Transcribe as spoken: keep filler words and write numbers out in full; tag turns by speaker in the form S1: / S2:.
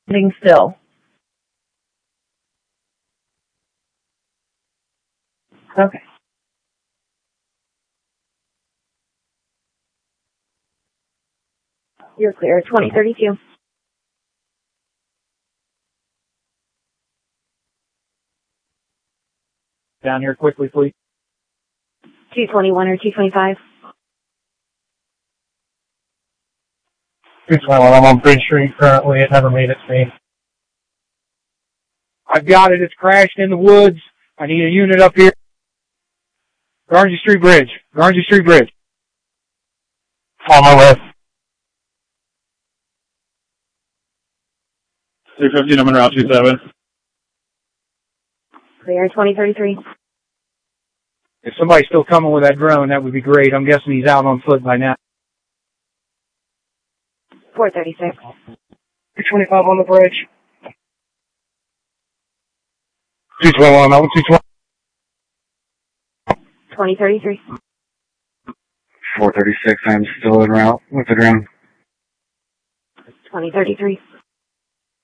S1: Standing still. Okay. You're clear. twenty thirty-two.
S2: Down here quickly, please.
S1: two twenty-one or two twenty-five?
S2: two twenty-one, I'm on Bridge Street currently. It never made it to me. I've got it. It's crashed in the woods. I need a unit up here. Garnsey Street Bridge. Garnsey Street Bridge. On my left. two fifteen, I'm in Route two seven.
S1: Clear. twenty thirty-three.
S2: If somebody's still coming with that drone, that would be great. I'm guessing he's out on foot by now.
S1: four thirty-six.
S2: two twenty-five on the bridge. two twenty-one, I'm two twenty.
S1: twenty thirty-three.
S2: four thirty-six, I'm still en route with the drone.
S1: twenty thirty-three.